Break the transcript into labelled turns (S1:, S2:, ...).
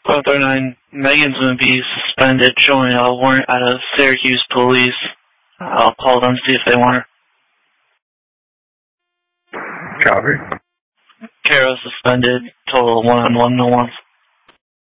S1: 1239, Megan's going to be suspended, showing a warrant out of Syracuse police. I'll call them, see if they want her.
S2: Copy.
S1: Carol suspended, total 1-on-1, no wants.